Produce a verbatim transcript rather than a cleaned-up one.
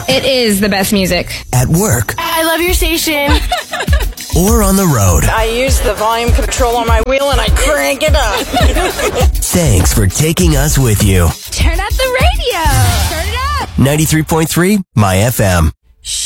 It is the best music. At work. I love your station. Or on the road. I use the volume control on my wheel and I crank it up. Thanks for taking us with you. Turn up the radio. Turn it up. ninety-three point three My F M.